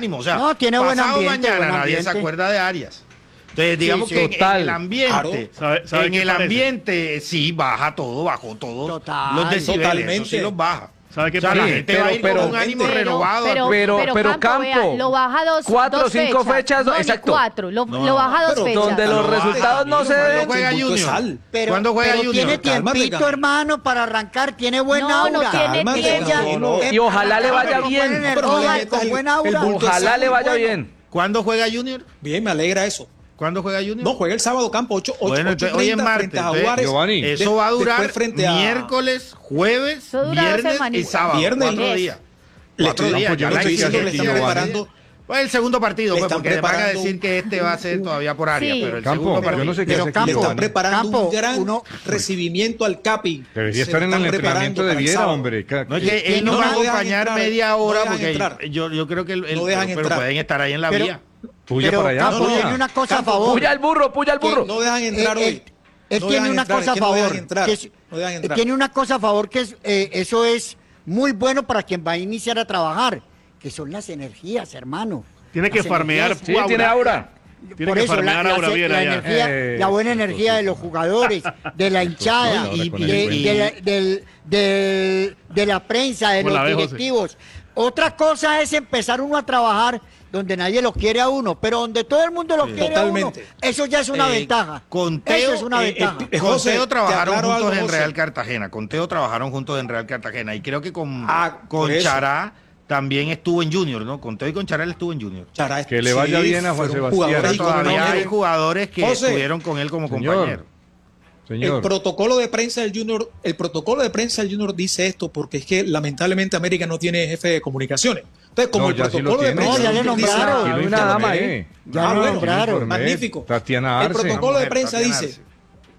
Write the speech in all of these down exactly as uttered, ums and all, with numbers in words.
ánimo. O sea, no, tiene buen ambiente, mañana buen nadie ambiente. se acuerda de Arias. Entonces, digamos Sí, que sí. en, Total. en el ambiente, Claro. ¿Sabe- sabe en qué el parece? ambiente, sí, baja todo, bajó todo. Total. Los decibeles, Totalmente. eso sí los baja. ¿Sabe qué O sea, la parece? gente Pero- va a ir pero- con un ánimo pero- renovado. Pero, Pero- pero, pero Campo, Campo, vea, lo baja dos, cuatro o dos cinco fechas, no, ni exacto. cuatro, lo, No, lo baja dos pero fechas. donde los No baja. resultados no se ¿Cuándo den. juega El punto es Junior? sal. Pero, ¿Cuándo juega pero Junior? tiene Cálmate, tiempito, Campo. hermano, para arrancar. Tiene buen No, aura. no tiene Cálmate, tiempo. Campo, no. Y ojalá le vaya Con bien. buena No, pero no le energía, metas con el- buen el aura. bulto de Ojalá sal, le vaya bueno. bien. ¿Cuándo juega Junior? Bien, me alegra eso. ¿Cuándo juega Junior? No, juega el sábado campo, ocho, ocho, Bueno, entonces, hoy es ocho treinta martes, frente a entonces, Jaguares. Giovanni, Eso va a durar Después frente a- miércoles, jueves, Eso dura dos viernes y semanitas. sábado. Viernes. Cuatro Eso. días. Le Cuatro estoy, días. yo ya le la estoy diciendo que le exigencia están de Giovanni. preparando. Pues el segundo partido, Le pues, están porque van a preparando decir que este va a ser todavía por área, Sí. pero el Campo, segundo yo partido. no sé qué Pero hace aquí, Campo, Le están Giovanni. preparando Campo, un gran uno- recibimiento al Capi. Debería Se estar lo en el están entrenamiento preparando de para el Viera, sábado. hombre. Ca- No es que él No, nos va a no dejan acompañar entrar, media no hora dejan porque entrar. yo, yo creo que el, el- No dejan pero entrar. pueden estar ahí en la Pero- vía. Puya Pero para allá, Campo puya. tiene una cosa a Campo, favor. Puya al burro, puya al burro. Que no dejan entrar Él- hoy. él- Él No tiene dejan una entrar, cosa a es que no dejan favor. entrar, que es- no dejan él entrar. tiene una cosa a favor que es, eh, eso es muy bueno para quien va a iniciar a trabajar, que son las energías, hermano. Tiene que Las farmear. energías. Sí, tiene aura. Tiene Por que eso, la, farmear la- ahora la Viera ya. energía, Eh, la buena sí, energía sí, de los jugadores, de la hinchada, Y- de, y- de- y- de la, del- del- de la prensa, de ¿Cómo la los ves, José? directivos. Otra cosa es empezar uno a trabajar donde nadie lo quiere a uno, pero donde todo el mundo lo quiere a uno, Totalmente. eso ya es una Eh, ventaja. con Teo, eso es una eh, ventaja. eh, Con José, Teo te trabajaron aclaro juntos algo, en José. Real Cartagena. Con Teo trabajaron juntos en Real Cartagena. Y creo que con, Ah, con por eso. Chará también estuvo en Junior, ¿no? Con Teo y con Chará él estuvo en Junior. Chará, Que le vaya bien a Juan fueron Sebastián. jugadores Pero y todavía compañeros. hay jugadores que José. estuvieron con él como Señor. compañero. El Señor. protocolo de prensa del Junior, el protocolo de prensa del Junior dice esto porque es que lamentablemente América no tiene jefe de comunicaciones. Entonces, como No, el ya sí lo protocolo de tiene. prensa No, ya del le Junior dice- nombraron. Aquí lo Hay una dama ahí. informé. Ya Ah, lo bueno, nombraron. informé. Magnífico. Tatiana El Arce. protocolo de Mujer, prensa Tatiana dice, Arce.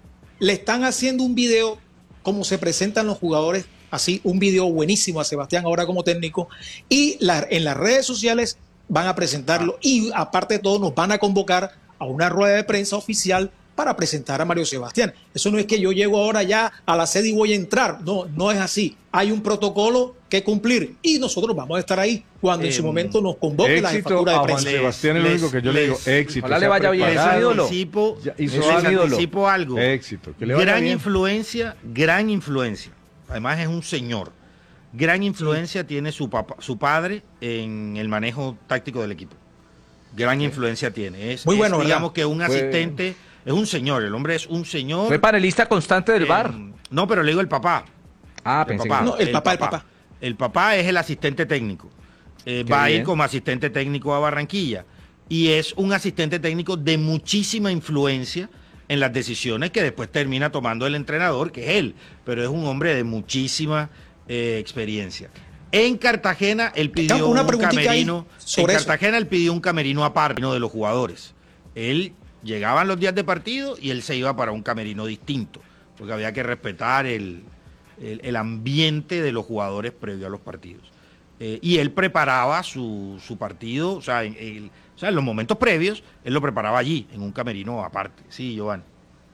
le están haciendo un video como se presentan los jugadores, así un video buenísimo a Sebastián ahora como técnico, y la- en las redes sociales van a presentarlo y aparte de todo nos van a convocar a una rueda de prensa oficial para presentar a Mario Sebastián. Eso no es que yo llego ahora ya a la sede y voy a entrar, no, no es así. Hay un protocolo que cumplir y nosotros vamos a estar ahí cuando en su Eh, momento nos convoque la Éxito jefatura a de Juan prensa. Les- Sebastián, es lo les- único que yo le digo. les- Éxito. ojalá se le ha vaya bien, preparado. es un ídolo. Anticipo, Ya hizo les algo. anticipo algo. Éxito. Que le vaya Gran bien. influencia, gran influencia. Además es un señor. Gran influencia tiene su papá, su padre en el manejo táctico del equipo. Gran influencia tiene. Es, Muy es, bueno, ¿verdad? digamos que un Fue- asistente, es un señor, el hombre es un señor. Fue panelista constante del Eh, bar. No, pero le digo el papá. Ah, El pensé papá, que No, el papá, el papá. El papá es el asistente técnico. Eh, Qué va a ir bien. como asistente técnico a Barranquilla. Y es un asistente técnico de muchísima influencia en las decisiones que después termina tomando el entrenador, que es él. Pero es un hombre de muchísima eh, experiencia. En Cartagena él pidió Campo, una un preguntita ahí camerino. En sobre eso. Cartagena él pidió un camerino aparte, ¿no?, de los jugadores. Él llegaban los días de partido y él se iba para un camerino distinto, porque había que respetar el, el, el ambiente de los jugadores previo a los partidos. Eh, y él preparaba su, su partido, o sea, en, el- o sea, en los momentos previos, él lo preparaba allí, en un camerino aparte. Sí, Giovanni.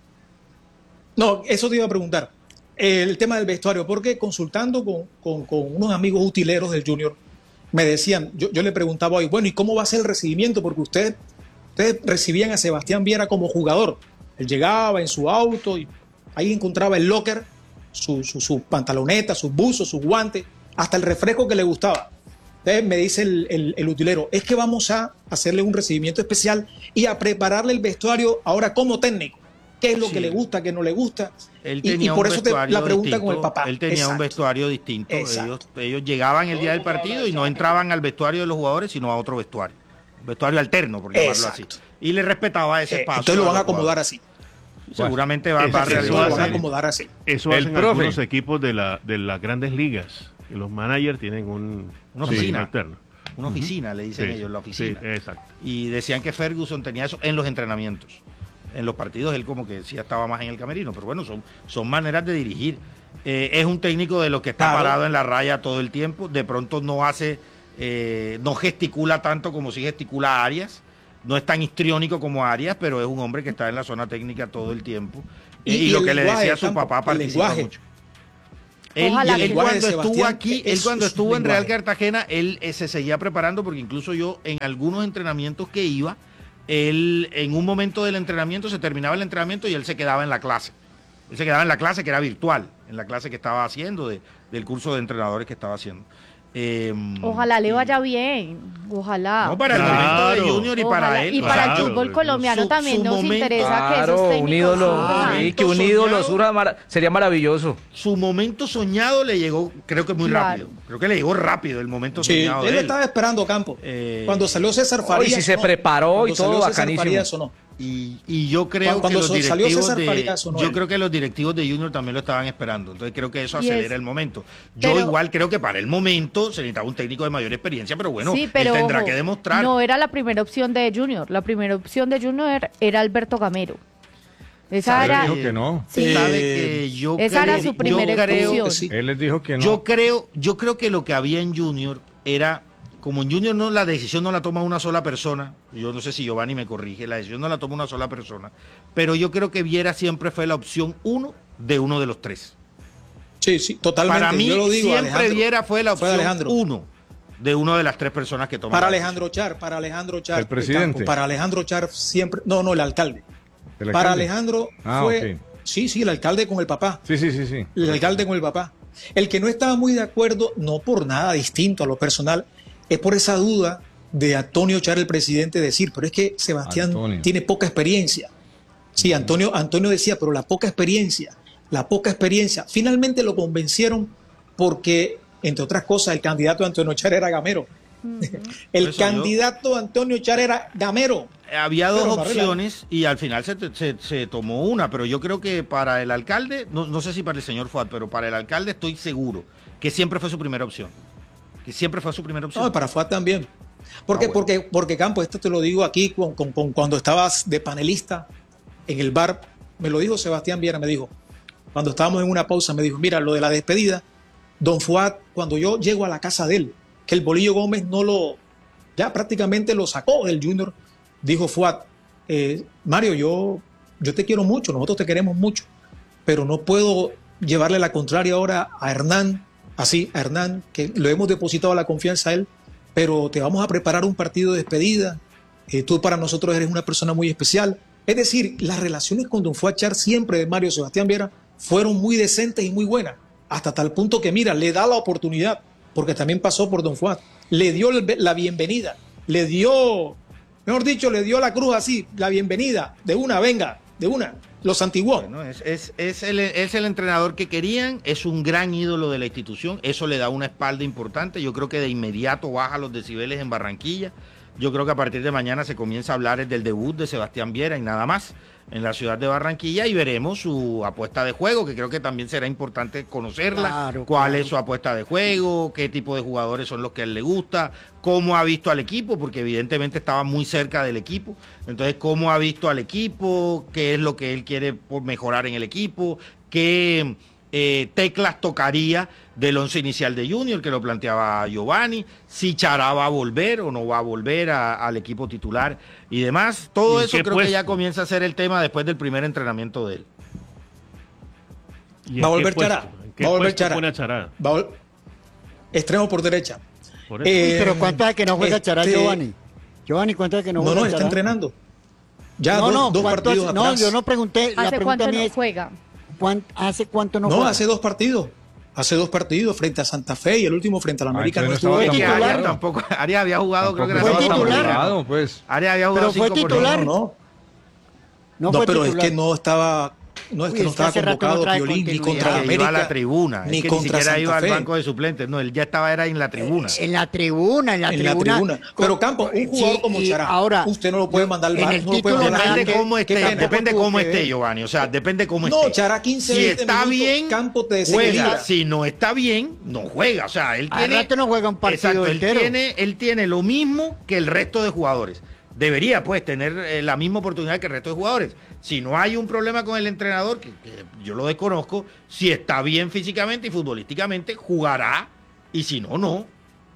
No, eso te iba a preguntar. El tema del vestuario, porque consultando con, con- con unos amigos utileros del Junior, me decían, yo, yo le preguntaba hoy, bueno, ¿y cómo va a ser el recibimiento? Porque usted, ustedes recibían a Sebastián Viera como jugador. Él llegaba en su auto y ahí encontraba el locker, su, su, su pantaloneta, sus buzos, sus guantes, hasta el refresco que le gustaba. Entonces me dice el, el- el utilero, es que vamos a hacerle un recibimiento especial y a prepararle el vestuario ahora como técnico. ¿Qué es lo Sí. que le gusta, qué no le gusta? Él Y- y, tenía por un eso te, vestuario la pregunta distinto, con el papá. Él tenía un Exacto. vestuario distinto. Ellos, Exacto. ellos llegaban el día del partido y no entraban al vestuario de los jugadores, sino a otro vestuario. Un vestuario alterno, por llamarlo así. Exacto. Y le respetaba ese Eh, espacio. entonces lo van a los acomodar jugadores. así. Seguramente va, Eso va a sí, realizar Lo van a hace- así. acomodar así. Eso El hacen profe. algunos equipos de, la, de las grandes ligas. Que los managers tienen un, Una un oficina. alterno. Una oficina, le dicen Sí, ellos, la oficina. sí, exacto. Y decían que Ferguson tenía eso en los entrenamientos. En los partidos él como que sí estaba más en el camerino, pero bueno, son, son maneras de dirigir. Eh, es un técnico de los que está Claro. parado en la raya todo el tiempo, de pronto no hace, eh, no gesticula tanto como si gesticula Arias, no es tan histriónico como Arias, pero es un hombre que está en la zona técnica todo el tiempo. Eh, Y- Y, y lo el que le lenguaje, decía a su Campo, papá el participa lenguaje. mucho. Él, Ojalá él que- cuando de estuvo Sebastián aquí, es- él cuando es estuvo en Real lenguaje. Cartagena, él eh, se seguía preparando porque incluso yo en algunos entrenamientos que iba, él en un momento del entrenamiento se terminaba el entrenamiento y él se quedaba en la clase. Él se quedaba en la clase que era virtual, en la clase que estaba haciendo, de, del curso de entrenadores que estaba haciendo. Eh, Ojalá le y- vaya bien, ojalá. No, para el Claro. momento de Junior y para Ojalá. él. Y para el Claro. fútbol colombiano Su- también su nos momento- interesa que esos Claro, técnicos un ídolo. suban. Sí, que un ídolo soñado. surja mara- sería maravilloso. Su momento soñado le llegó, creo que muy Claro. rápido. Creo que le llegó rápido el momento Sí, soñado él de él. estaba esperando Campo. Eh, Cuando salió César Oh, y Farías. si se sonó. preparó y Cuando todo, salió César bacanísimo. Farías, sonó. Y, y yo creo Cuando- cuando que los salió directivos César de, Farías, sonó yo él. creo que los directivos de Junior también lo estaban esperando. Entonces creo que eso Y acelera es- el momento. Yo pero- igual creo que para el momento se necesitaba un técnico de mayor experiencia, pero bueno, Sí, pero él tendrá ojo, que demostrar. no era la primera opción de Junior. La primera opción de Junior era Alberto Gamero. Esa ¿Sabe? era, Él dijo que no. sí. Sabe que yo Esa era creo- su yo primera creo- opción. Sí. Él les dijo que no. Yo creo, yo creo que lo que había en Junior era, como en Junior no la decisión no la toma una sola persona, yo no sé si Giovanni me corrige, la decisión no la toma una sola persona, pero yo creo que Viera siempre fue la opción uno de uno de los tres. Sí, sí, totalmente. Para mí Yo lo digo, siempre Alejandro. Viera fue la Fue opción Alejandro. uno de una de las tres personas que toman Para la Alejandro Char, para Alejandro Char. El presidente. Campo, para Alejandro Char siempre. No, no, el alcalde. ¿El Para alcalde? Alejandro Ah, fue. ok. Sí, sí, el alcalde con el papá. Sí, sí, sí, sí. El alcalde con el papá. El que no estaba muy de acuerdo, no por nada distinto a lo personal, es por esa duda de Antonio Char, el presidente, decir, pero es que Sebastián Antonio. tiene poca experiencia. Sí, Antonio, Antonio decía, pero la poca experiencia, la poca experiencia. Finalmente lo convencieron porque, entre otras cosas, el candidato de Antonio Char era Gamero. El Por eso yo- candidato Antonio Char era Gamero. Había dos Pero, Barrera, opciones y al final se, se- se tomó una, pero yo creo que para el alcalde, no, no sé si para el señor Fuad, pero para el alcalde estoy seguro que siempre fue su primera opción. Que siempre fue su primera opción. No, para Fuad también. Porque, Ah, bueno. porque, porque Campo, esto te lo digo aquí con, con- con- cuando estabas de panelista en el bar, me lo dijo Sebastián Viera, me dijo, cuando estábamos en una pausa, me dijo, mira, lo de la despedida, don Fuad, cuando yo llego a la casa de él, que el Bolillo Gómez no lo, ya prácticamente lo sacó del Junior, dijo Fuad, eh, Mario, yo, yo te quiero mucho, nosotros te queremos mucho, pero no puedo llevarle la contraria ahora a Hernán, así, a Hernán, que lo hemos depositado la confianza a él, pero te vamos a preparar un partido de despedida, eh, tú para nosotros eres una persona muy especial. Es decir, las relaciones con don Fuad Char siempre de Mario Sebastián Viera fueron muy decentes y muy buenas, hasta tal punto que, mira, le da la oportunidad, porque también pasó por don Fuad, le dio el- la bienvenida, le dio, mejor dicho, le dio la cruz así, la bienvenida, de una, venga, de una, lo santiguó. Bueno, es, es, es el, es el entrenador que querían, es un gran ídolo de la institución, eso le da una espalda importante, yo creo que de inmediato baja los decibeles en Barranquilla, yo creo que a partir de mañana se comienza a hablar del debut de Sebastián Viera y nada más en la ciudad de Barranquilla y veremos su apuesta de juego, que creo que también será importante conocerla, Claro, cuál claro. es su apuesta de juego, qué tipo de jugadores son los que a él le gusta, cómo ha visto al equipo, porque evidentemente estaba muy cerca del equipo, entonces cómo ha visto al equipo, qué es lo que él quiere por mejorar en el equipo, qué eh, teclas tocaría del once inicial de Junior, que lo planteaba Giovanni, si Chará va a volver o no va a volver a- al equipo titular y demás, todo ¿Y en eso qué creo que ya puesto? comienza a ser el tema después del primer entrenamiento de él. ¿Y en Va a qué volver puesto? Chará, ¿En qué va a volver puesto Chará. pone a Chará? Va a vol- extremo por derecha. Por eso. Eh, Pero ¿cuánto hace que no juega Chará, este- Giovanni? Giovanni, ¿cuánto hace que no No, juega no, está Chará? entrenando. Ya no, dos, no, dos ¿cuánto partidos hace- no, atrás. yo no pregunté, la ¿Hace pregunta cuánto mía no es, juega? ¿cuán- ¿hace cuánto no No, juega? hace dos partidos. Hace dos partidos frente a Santa Fe y el último frente a la Ah, América no entonces estuvo. no Es estaba que tan Arias jugado. tampoco, Arias había jugado, creo que Fue era cinco por titular. liga. Jugado, pues. Arias había jugado Pero fue cinco por titular. liga. No, no, No, no, fue pero titular. es que no estaba, no es Uy, que no es que estaba hace rato no convocado trae Piolín ni continuidad. contra la Que iba a América, la tribuna, ni es que ni contra siquiera iba Santa al Fe. banco de suplentes, no, él ya estaba era en la tribuna. En la tribuna, en la En la tribuna. tribuna. Pero Campo, un jugador Sí, como y Chará, ahora, usted no lo puede mandar al en bar, el no lo puede título mandar al nada Depende que- cómo que esté, tampoco depende tuvo cómo que esté, ver. Giovanni. O sea, depende cómo No, esté. Chará, quince, si veinte está minutos, bien, Campo te juega. desequilibra. Si no está bien, no juega. O sea, él Al tiene. rato no juega un partido Exacto, él entero. tiene, él tiene lo mismo que el resto de jugadores. Debería, pues, tener eh, la misma oportunidad que el resto de jugadores. Si no hay un problema con el entrenador, que, que yo lo desconozco, si está bien físicamente y futbolísticamente, jugará. Y si no, no.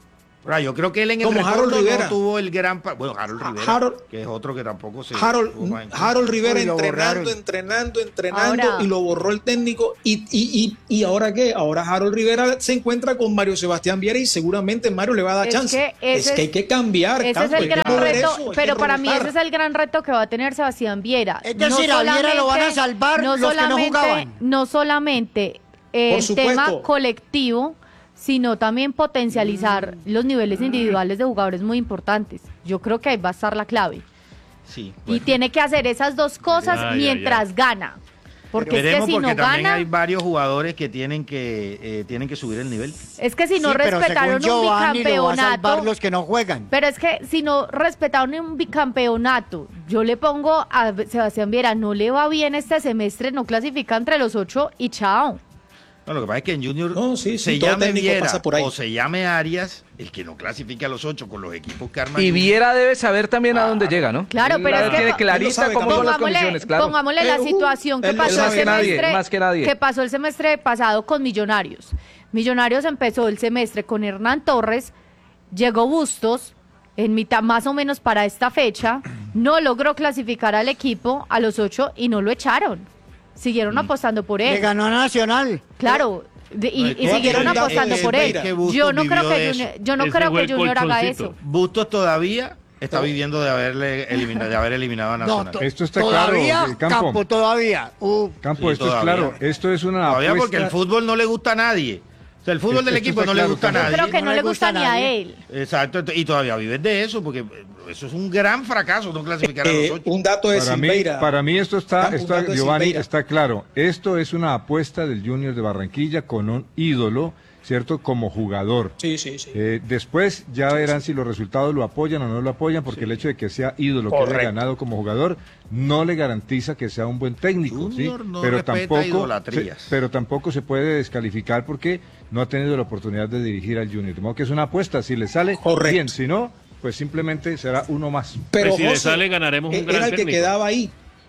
Ahora, yo creo que él en el Como recuerdo Harold Rivera. no tuvo el gran... pa- Bueno, Harold Rivera, Harold- que es otro que tampoco se... Harold, tuvo más en cuenta. Harold Rivera Uy, lo entrenando, borraron. entrenando, entrenando Ahora- y lo borró el técnico. Y, y, y, y ahora qué? Ahora Harold Rivera se encuentra con Mario Sebastián Viera y seguramente Mario le va a dar Es chance. que ese es que hay es- que cambiar. Ese es Campo, el hay que gran mover reto, eso, hay que pero para mí ese remontar. es el gran reto que va a tener Sebastián Viera. Es decir, a Viera lo van a salvar los que no solamente- jugaban. No solamente eh, Por el supuesto. tema colectivo, sino también potencializar los niveles individuales de jugadores muy importantes. Yo creo que ahí va a estar la clave. Sí, Y bueno. tiene que hacer esas dos cosas Ay, ay, mientras ay. gana. Porque es que Veremos si porque no también gana, hay varios jugadores que tienen que eh, tienen que subir el nivel. es que si no Sí, pero respetaron según un Giovanni lo va a salvar bicampeonato, los que no juegan. pero es que si no respetaron un bicampeonato, yo le pongo a Sebastián Viera, no le va bien este semestre, no clasifica entre los ocho y chao. No, lo que pasa es que en Junior No, sí, sí, se todo llame técnico Viera pasa por ahí. o se llame Arias, el que no clasifique a los ocho con los equipos que arman Y Junior. Viera debe saber también a dónde llega, ¿no? Claro, Él pero la es que tiene po- clarista él lo sabe, cómo son las Pongámosle, condiciones, claro. pongámosle la Eh, uh, situación que él- pasó él el más que nadie, semestre, más que nadie. que pasó el semestre pasado con Millonarios. Millonarios empezó el semestre con Hernán Torres, llegó Bustos en mitad más o menos para esta fecha, no logró clasificar al equipo a los ocho y no lo echaron. Siguieron apostando por Le él. ganó a Nacional. Claro, de- y, No, y es que- siguieron es que- apostando es que- por él. es que Bustos Yo no creo vivió que de Junior, eso. yo no Ese creo fue que el Junior haga colchoncito. eso. Bustos todavía está viviendo de haberle eliminado, de haber eliminado a No, Nacional. to- Esto está todavía, claro, eh, Campo. Campo, todavía. Uh, Campo, Sí, esto es todavía. claro. Esto es una Todavía apuesta. porque el fútbol no le gusta a nadie. O sea, el fútbol Esto- del esto equipo está no le claro, gusta a Campo. Yo nadie. creo que no no le le gusta gusta a ni a nadie. él. Exacto, y todavía vives de eso, porque eso es un gran fracaso no clasificar a Eh, los ocho. un dato de Para mí, Silveira. para mí esto está, Campo, un está dato de Giovanni, Silveira. está claro. Esto es una apuesta del Junior de Barranquilla con un ídolo, ¿cierto? Como jugador. Sí, sí, sí. Eh, después ya verán si los resultados lo apoyan o no lo apoyan, porque el hecho de que sea ídolo, que haya Correcto. ganado como jugador, no le garantiza que sea un buen técnico, ¿sí? Junior no pero respeta tampoco, idolatrías. se- pero tampoco se puede descalificar porque no ha tenido la oportunidad de dirigir al Junior. De modo que es una apuesta, si le sale Correcto. bien, si no, pues simplemente será uno más. Pero Pues si le José, sale, ganaremos un eh, gran era el que técnico. quedaba ahí.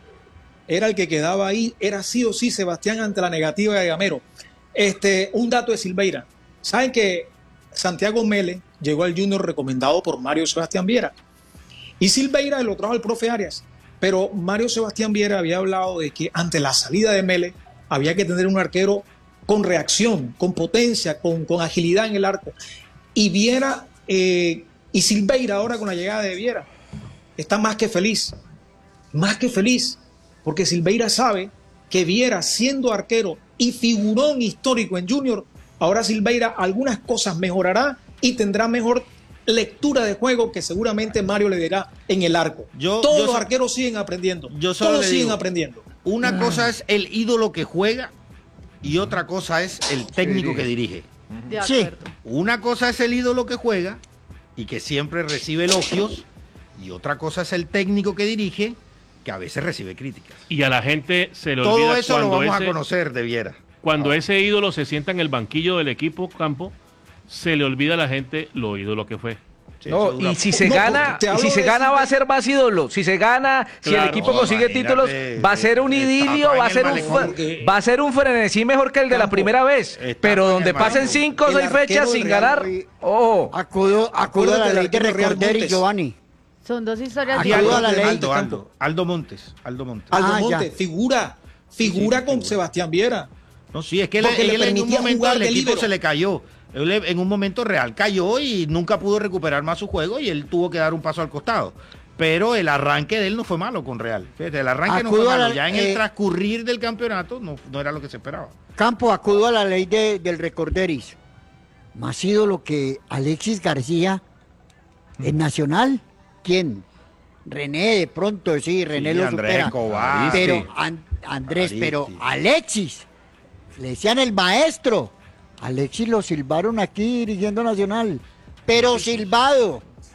Era el que quedaba ahí. Era sí o sí Sebastián ante la negativa de Gamero. Este, un dato de Silveira. Saben que Santiago Mele llegó al Junior recomendado por Mario Sebastián Viera. Y Silveira lo trajo al profe Arias. Pero Mario Sebastián Viera había hablado de que ante la salida de Mele había que tener un arquero con reacción, con potencia, con, con agilidad en el arco. Y Viera eh, y Silveira ahora con la llegada de Viera está más que feliz, más que feliz, porque Silveira sabe que Viera siendo arquero y figurón histórico en Junior, ahora Silveira algunas cosas mejorará y tendrá mejor lectura de juego que seguramente Mario le dirá en el arco. Yo- Todos yo los so- arqueros siguen aprendiendo, yo solo todos le siguen digo, aprendiendo. Una cosa es el ídolo que juega y otra cosa es el técnico que dirige. De Sí. acuerdo. Una cosa es el ídolo que juega y que siempre recibe elogios y otra cosa es el técnico que dirige que a veces recibe críticas. Y a la gente se le Todo olvida eso lo cuando, vamos ese, a conocer de Viera. cuando ese ídolo se sienta en el banquillo del equipo Campo, se le olvida a la gente lo ídolo que fue. Sí, No, eso dura y si poco. se No, gana, te y hablo si se de gana ese- va a ser más ídolo. Si se gana, si el Claro, equipo no, consigue imagínate, títulos, va a ser un está idilio, en va a el ser un malecón. fre- va a ser un frenesí mejor que el de la Campo, primera vez. está Pero en donde el pasen malecón. cinco o El seis arquero fechas del sin Real ganar, Madrid- oh, acudo, acudo a la Acuérdate ley del de arquero Real Recorder y Montes. Giovanni. Son dos historias Aquí Acudo Aldo, a la ley. Aldo, Aldo, Aldo Montes, Aldo Montes. Aldo Ah, Monte, ya. figura, figura Sí, sí, con figura. Sebastián Viera. No, sí, es que él, Porque le él en un permitía momento jugar el de equipo líbero. se le cayó. Él en un momento real cayó y nunca pudo recuperar más su juego y él tuvo que dar un paso al costado. Pero el arranque de él no fue malo con Real. Fíjate, el arranque no Acudo fue a la- malo. Ya en eh, el transcurrir del campeonato no, no era lo que se esperaba. Campo, acudo a la ley de, del Recorderis. Más ídolo que Alexis García en Nacional. ¿Quién? René, de pronto, sí, René Sí, lo Andrés supera. Escobar. Pero, Aristi. An- Andrés, Aristi. pero Alexis, le decían el maestro. Alexis lo silbaron aquí dirigiendo Nacional. Pero silbado.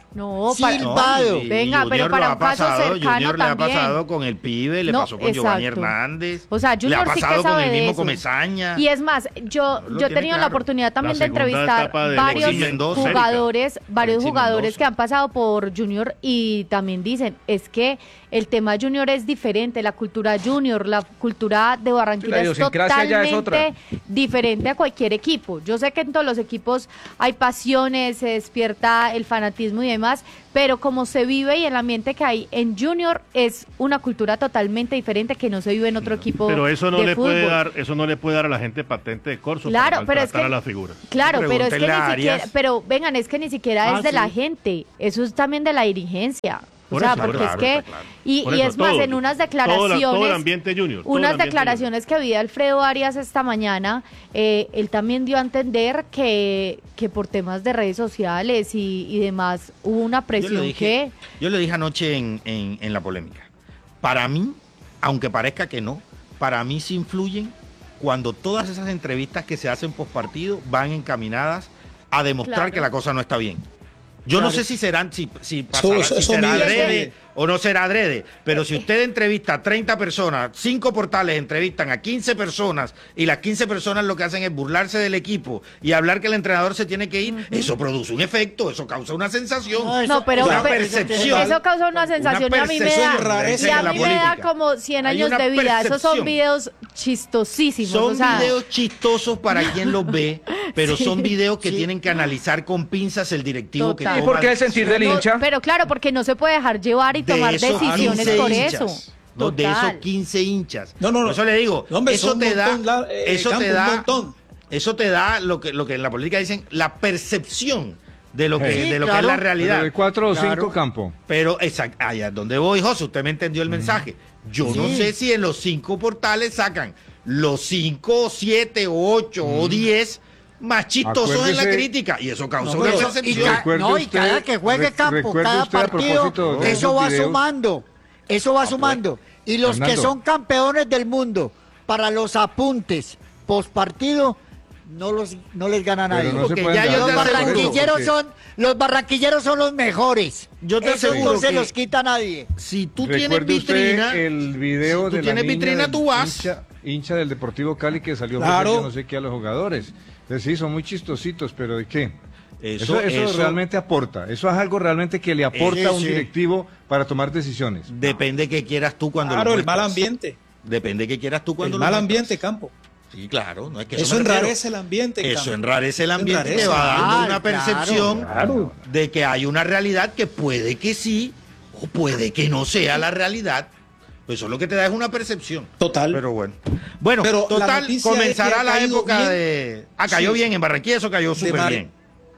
No, para, Silvado. y- y Venga, pero Junior para lo un caso ha pasado, cercano Junior le ha también. pasado con el pibe, le No, pasó con Giovanni exacto. Hernández. O sea, le ha Junior sí que pasado con sabe el de mismo eso. Comesaña. Y es más, yo, lo yo he tiene tenido la claro. oportunidad también La de segunda entrevistar etapa de varios Alexis Mendoza. jugadores, varios Alexis jugadores Mendoza. que han pasado por Junior y también dicen, es que el tema Junior es diferente, la cultura Junior, la cultura de Barranquilla La es idiosincrasia ya es totalmente diferente a cualquier equipo. Yo sé que en todos los equipos hay pasiones, se despierta el fanatismo y demás, pero como se vive y el ambiente que hay en Junior es una cultura totalmente diferente que no se vive en otro equipo Pero eso no de le fútbol. puede dar, eso no le puede dar a la gente patente de corso Claro, para pero es maltratar que a la figura. Claro, pero es que ni Pregúntenle a siquiera, Arias. pero vengan, es que ni siquiera Ah, es de sí. la gente, eso es también de la dirigencia. O Por sea, eso, porque claro, es que está claro. y, Por y eso, es más todo, en unas todo la- declaraciones, todo el ambiente Junior, todo el unas ambiente declaraciones que vi de Alfredo Arias esta mañana, eh, él también dio a entender que que por temas de redes sociales y, y demás hubo una Yo presión lo dije, que yo lo dije anoche en, en- en la polémica. Para mí, aunque parezca que no, para mí sí influyen cuando todas esas entrevistas que se hacen post partido van encaminadas a demostrar Claro. que la cosa no está bien. Yo no sé si serán, si, si, pasará- Eso- si eso será mide, adrede eso o no será adrede, pero si usted entrevista a treinta personas, cinco portales entrevistan a quince personas y las quince personas lo que hacen es burlarse del equipo y hablar que el entrenador se tiene que ir, eso produce un efecto, eso causa una sensación. No, eso- no, pero, una pero- percepción. eso causa una sensación y a mí me percepción da, rareza y a en la mí me da política. como cien Hay años una de vida. Esos son percepción. videos chistosísimos. Son o sea, videos chistosos para quien los ve, pero Sí. son videos que tienen que analizar con pinzas el directivo Total. que ¿Y toma por qué el sentir del no, hincha? pero claro, porque no se puede dejar llevar y de tomar esos decisiones quince por hinchas, eso. no, de Total. esos quince hinchas. No, no, no. Por eso le digo, No, hombre, eso son te un da, montón, la- eh, eso Campo, te un da, montón. eso te da lo que, lo que en la política dicen, la percepción de lo que, Sí, de lo claro. que es la Pero realidad. de cuatro o Claro. cinco Campo. Pero, exacto, allá es donde voy, José, usted me entendió el mensaje. Yo no Sí. sé si en los cinco portales sacan los cinco, siete, o ocho o diez más chistosos en la Acuérdese- crítica. Y eso causa No, una pero- Y, percepción. ca- Recuerde no, y usted- cada que juegue re- campo, recuerde cada usted a partido, propósito de eso esos va videos. sumando, eso va sumando. Y los que Fernando. son campeones del mundo, para los apuntes post partido, no, los, no les gana Pero nadie. no se Porque pueden ya dar yo los te por eso, barranquilleros porque son, los barranquilleros son los mejores. Yo te Eso aseguro no se que- los quita nadie. Si tú tienes recuerde usted vitrina, el video si tú de la tienes niña vitrina, del tú vas. Hincha, hincha del Deportivo Cali que salió a Claro. ofrecer yo no sé qué a los jugadores. Entonces sí, son muy chistositos, pero ¿de qué? Eso- Eso, eso, eso- realmente aporta. Eso es algo realmente que le aporta Sí, a un sí. directivo para tomar decisiones. depende que quieras tú cuando Claro, lo el mal muestras. ambiente. Depende que quieras tú cuando El lo mal muestras. ambiente, Campo. Sí, claro. No es que Eso me refiero. enrarece el ambiente, Eso Campo. enrarece el ambiente, Enrarece. te va dando Ah, una claro, percepción claro. de que hay una realidad que puede que sí o puede que no sea la realidad. Pues eso lo que te da es una percepción. Total. Pero bueno. Bueno, Pero la total, noticia es comenzará que ha la caído época bien. de... Ah, cayó Sí. bien en Barranquilla, eso cayó súper mar- bien.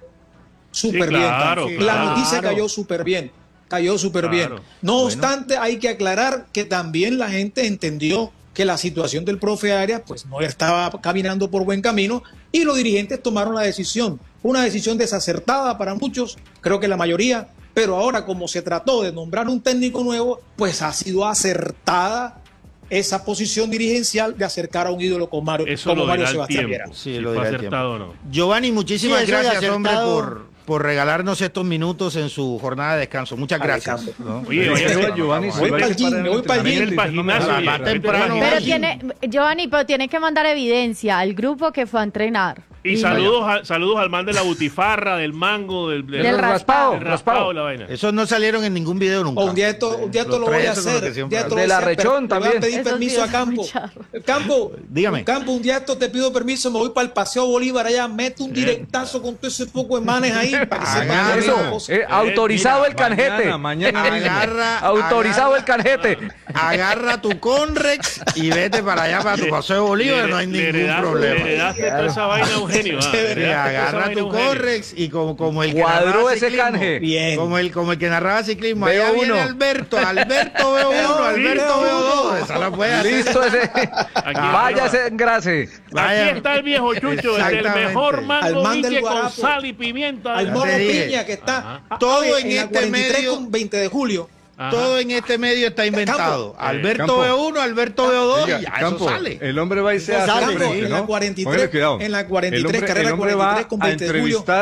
Súper Sí, bien. claro, Campo. claro. La noticia Claro. cayó súper bien. Cayó súper bien. Claro. No Bueno. obstante, hay que aclarar que también la gente entendió que la situación del profe Arias pues no estaba caminando por buen camino y los dirigentes tomaron la decisión. Una decisión desacertada para muchos, creo que la mayoría, pero ahora como se trató de nombrar un técnico nuevo, pues ha sido acertada esa posición dirigencial de acercar a un ídolo como Mario, Eso como lo Mario dirá el Sebastián tiempo. Viera. Sí, si lo fue dirá el acertado o no. Giovanni, muchísimas Sí, eso de gracias, hombre, acertado. por, por regalarnos estos minutos en su jornada de descanso. Muchas Ay, gracias. Campo. ¿no? Oye, Pero vaya, es que vamos, Giovanni vamos, se voy va a pa'l gym, preparar me voy pa'l entrenamiento gym. y usted no me Para el va a gimnasio, llevar. Más temprano. Pero Ay. tiene, Giovanni, pero tiene que mandar evidencia al grupo que fue a entrenar. Y saludos, a- saludos al man de la butifarra, del mango, del, Del raspado. del raspado, la vaina. Esos no salieron en ningún video nunca. O un día esto, un día esto Los lo voy tres, a esos son los que hacer. siempre Un día esto hacen. lo De voy a la hacer, pero Rechón le voy a también. pedir Esos permiso videos a Campo. son charros. Campo, Dígame. Campo, un día esto te pido permiso, me voy para el Paseo Bolívar allá, meto un directazo con todo ese poco de manes ahí para que sepan Agarra. que Eso, es la cosa. eh, autorizado el canjete. Mañana, mañana mismo. Agarra, Autorizado agarra- el canjete. Agarra tu Conrex y vete para allá, para tu paseo de Bolívar, no hay Le ningún heredaste- problema. Le heredaste toda esa vaina a Eugenio. ah, le Sí, heredaste toda esa agarra vaina a tu Eugenio. Conrex y como, como el que Cuadró narraba ese ciclismo, canje. Bien. Como el, como el que narraba ciclismo. Veo Allá viene uno. Alberto, Alberto veo uno, Alberto veo dos. Esa la puede hacer. Listo ese. Aquí, Vaya ese engrase. Vaya. Aquí está el viejo Chucho, el del Exactamente. mejor Al mango man del biche con guarapo. sal y pimienta. Al Ya mono te dije. Piña que está Ajá. ah, Todo oye, en la este cuarenta y tres medio- con veinte de julio. Ajá. Todo en este medio está inventado. Campo. Alberto Campo. veo uno, Alberto veo dos Oiga, y ya Campo, eso sale. el hombre va y se Eso hace sale, al frente, en la ¿no? cuarenta y tres, Póngale cuidado. en la cuarenta y tres, El hombre- carrera el hombre cuarenta y va tres con a veinte de julio. entrevistar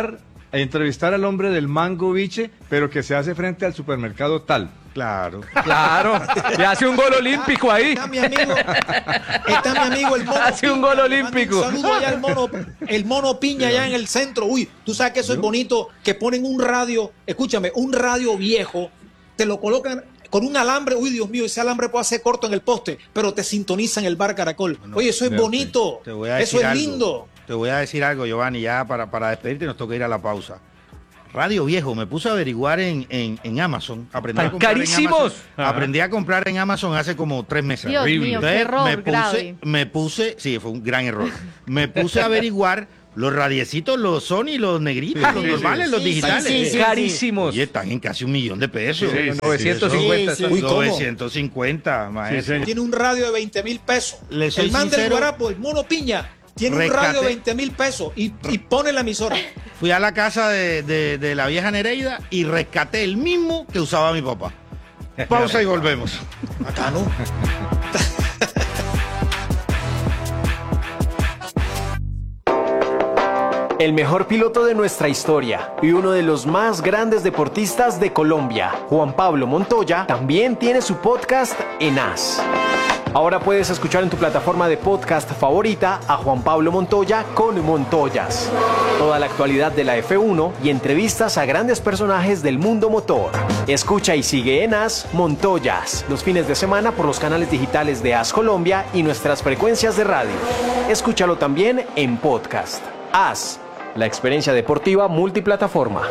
a entrevistar al hombre del mango biche, pero que se hace frente al supermercado tal. Claro. Claro. Y hace un gol olímpico ahí. Está mi amigo, está mi amigo el mono. Hace un Piña, gol le mando olímpico. Un saludo allá al mono, el mono Piña allá en el centro. Uy, tú sabes que eso es bonito, que ponen un radio, escúchame, un radio viejo, te lo colocan con un alambre. Uy, Dios mío, ese alambre puede ser corto en el poste, pero te sintonizan el bar Caracol. Oye, eso es bonito. Te voy a Eso decir es algo. lindo. Te voy a decir algo, Giovanni, ya para, para despedirte nos toca ir a la pausa. Radio Viejo, me puse a averiguar en, en, en Amazon. Aprendí a ¡Tan comprar en carísimos! Amazon. Aprendí a comprar en Amazon hace como tres meses. Dios Horrible. mío, qué Entonces, error me puse, grave. me puse, sí, fue un gran error. Me puse a averiguar los radiecitos, los Sony, los negritos, Sí, los sí, normales, sí. los Sí, digitales. sí, sí, sí. Carísimos. Oye, están en casi un millón de pesos. Sí, sí, novecientos cincuenta. Sí, sí. Uy, ¿cómo? novecientos cincuenta, maestro. Sí, señor. Tiene un radio de veinte mil pesos. Le soy el man del sincero, Guarapo, el mono Piña, tiene un rescate. radio de veinte mil pesos y, y pone la emisora. Fui a la casa de, de- de la vieja Nereida y rescaté el mismo que usaba mi papá. Pausa y volvemos. Acá no. El mejor piloto de nuestra historia y uno de los más grandes deportistas de Colombia, Juan Pablo Montoya, también tiene su podcast en As. Ahora puedes escuchar en tu plataforma de podcast favorita a Juan Pablo Montoya con Montoyas. Toda la actualidad de la F uno y entrevistas a grandes personajes del mundo motor. Escucha y sigue en As Montoyas los fines de semana por los canales digitales de As Colombia y nuestras frecuencias de radio. Escúchalo también en podcast. As, la experiencia deportiva multiplataforma.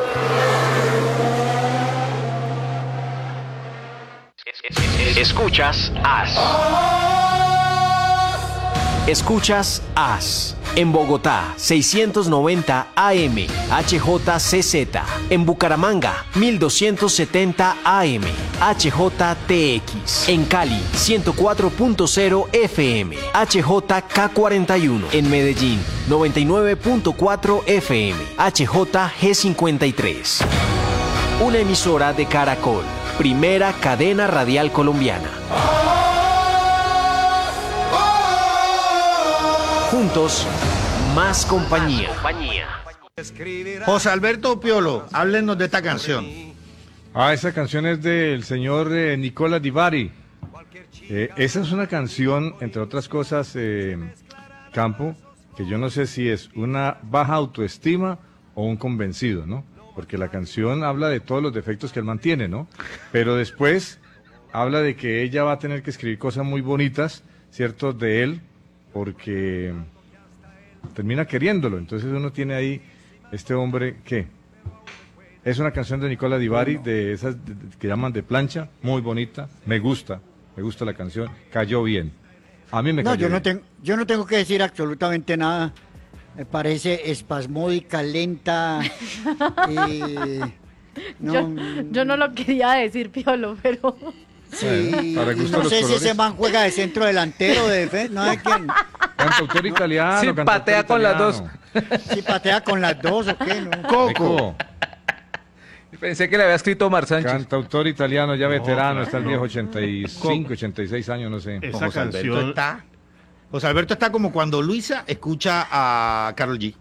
Escuchas As. Escuchas As. En Bogotá, seiscientos noventa A M, H J C Z. En Bucaramanga, mil doscientos setenta A M, H J T X. En Cali, ciento cuatro punto cero F M, H J K cuarenta y uno. En Medellín, noventa y nueve punto cuatro F M, H J G cincuenta y tres. Una emisora de Caracol, primera cadena radial colombiana. Juntos, más compañía. José Alberto Piolo, háblenos de esta canción. Ah, esa canción es del señor eh, Nicola Di Bari. Eh, esa es una canción, entre otras cosas, eh, Campo, que yo no sé si es una baja autoestima o un convencido, ¿no? Porque la canción habla de todos los defectos que él mantiene, ¿no? Pero después habla de que ella va a tener que escribir cosas muy bonitas, ¿cierto?, de él, porque termina queriéndolo. Entonces uno tiene ahí este hombre que es una canción de Nicola Di Bari, de esas de- de- que llaman de plancha, muy bonita, me gusta, me gusta la canción, cayó bien. A mí me No, cayó yo no, bien. tengo, yo no tengo que decir absolutamente nada. Me parece espasmódica, lenta. eh, no, Yo, yo no lo quería decir, Piolo, pero sí, Para gusto no los sé si colores. ese man juega de centro delantero, de defensa, no sé quién. Cantautor italiano, Sí, cantautor patea con las dos. italiano. Si patea con las dos o qué, ¿no? Coco, pensé que le había escrito Omar Sánchez. cantautor italiano ya veterano, claro, está el no. viejo ochenta y cinco, ochenta y seis años, no sé. Esa José Alberto canción. está. José Alberto está como cuando Luisa escucha a Karol G.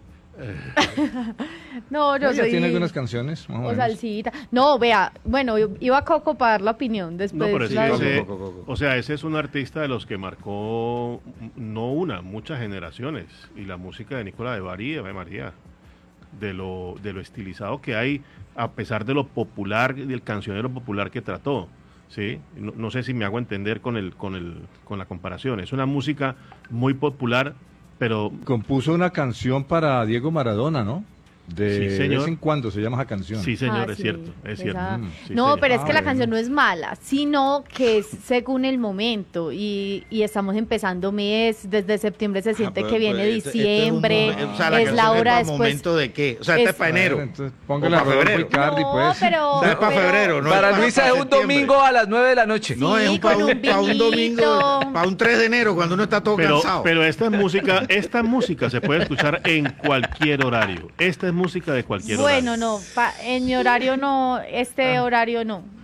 no, yo Ella soy tiene algunas canciones, más o o menos. salsita. No, vea, bueno, iba a Coco para dar la opinión. No, Después pero es la- que Coco, ese, Coco, Coco. o sea, ese es un artista de los que marcó no una, muchas generaciones. Y la música de Nicola de Bari, Ave María, de lo, de lo estilizado que hay, a pesar de lo popular, del cancionero popular que trató. ¿Sí? No, no sé si me hago entender con el, con el, con la comparación. Es una música muy popular, pero Compuso una canción para Diego Maradona, ¿no? De Sí, señor. vez en cuando se llama esa canción. sí, señor, Ah, es sí, cierto, es cierto. esa- Mm, Sí, no, señor. pero es Ah, que la bueno. canción no es mala, sino que es según el momento y, y estamos empezando mes, desde septiembre se siente Ah, que pero- viene pero este- este es un diciembre, momen- o sea, es canción la hora para después. momento de qué? O sea, esta es- es para Bueno, enero. entonces O póngale a para Rodolfo febrero. Icardi, No, pues. pero, Esta es para pero- febrero, ¿no? Para es Luisa es un septiembre. domingo a las nueve de la noche. No, es Sí, un, para con un, un pa' un domingo, vinito. para un tres de enero, cuando uno está todo Pero, cansado. pero esta es música, esta música se puede escuchar en cualquier horario. Esta es música de cualquier Bueno, horario. no, pa- en mi horario no, este horario no.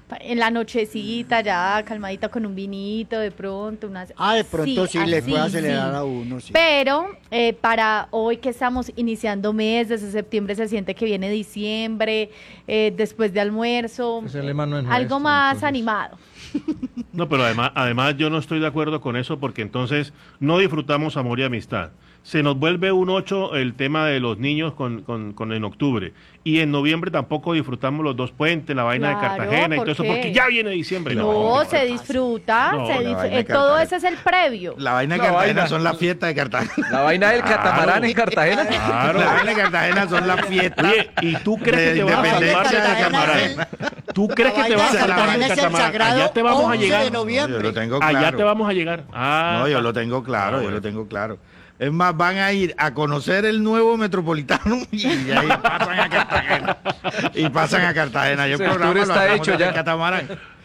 En la nochecita, ya calmadita con un vinito, de pronto. Unas... Ah, de pronto sí, le así, puede acelerar sí. a uno, sí. Pero eh, para hoy que estamos iniciando mes, desde septiembre se siente que viene diciembre, eh, después de almuerzo, Ese lema no es algo nuestro, más entonces. animado. No, pero además, además yo no estoy de acuerdo con eso porque entonces no disfrutamos amor y amistad. Se nos vuelve un ocho el tema de los niños con, con, con en octubre. Y en noviembre tampoco disfrutamos los dos puentes, la vaina Claro, de Cartagena y ¿por todo eso, qué? porque ya viene diciembre. No, No, se disfruta, No, se la disfr- vaina de eh, todo Cartagena. ese es el previo. La vaina de La Cartagena vaina. son las fiestas de Cartagena. La vaina del catamarán en Cartagena. Claro. La vaina de Cartagena son las fiestas. Oye, ¿y tú crees de que te vas a independencia salvar de del Cartagena. catamarán? ¿Tú crees La que te vaina vas a de salvar Cartagena del es el catamarán? sagrado Allá te vamos a once llegar. de noviembre. Yo lo tengo Allá claro. te vamos a llegar. Ah, No, yo lo tengo claro, Ah, yo bueno. lo tengo claro. Es más, van a ir a conocer el nuevo Metropolitano y de ahí pasan a Cartagena. Y pasan a Cartagena. Yo el Ese programa tour lo está hagamos hecho desde ya. Catamarán.